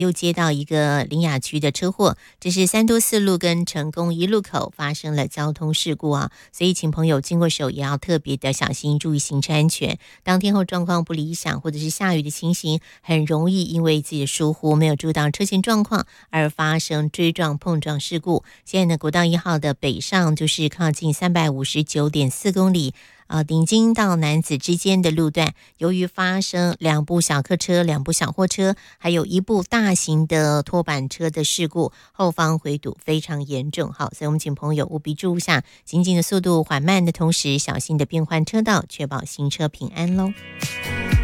又接到一个苓雅区的车祸，这是三多四路跟成功一路口发生了交通事故啊，所以请朋友经过时候也要特别的小心，注意行车安全。当天后状况不理想或者是下雨的情形，很容易因为自己的疏忽没有注意到车前状况而发生追撞碰撞事故。现在呢，国道1号的北上就是靠近359.4公里。顶金到楠梓之间的路段，由于发生2部小客车、2部小货车，还有1部大型的拖板车的事故，后方回堵非常严重。好，所以我们请朋友务必注意下，行进的速度缓慢的同时，小心的变换车道，确保行车平安喽。